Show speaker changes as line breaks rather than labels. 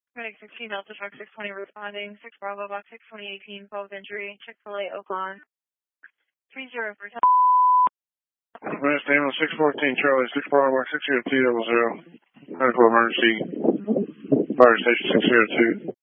Medic 16 Delta Truck 620 responding. 6 Bravo Box 62018, 12 injury. Chick-fil-A, Oakland. 30 for
Mass Ambulance 614 Charlie 6 Bravo Box 60200. Medical emergency. Fire station 602.